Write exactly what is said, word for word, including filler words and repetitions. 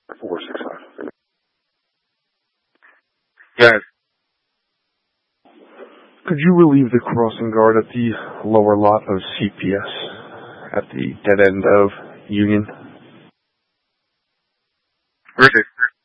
four six five. Yes. Could you relieve the crossing guard at the lower lot of C P S at the dead end of Union? Where's it?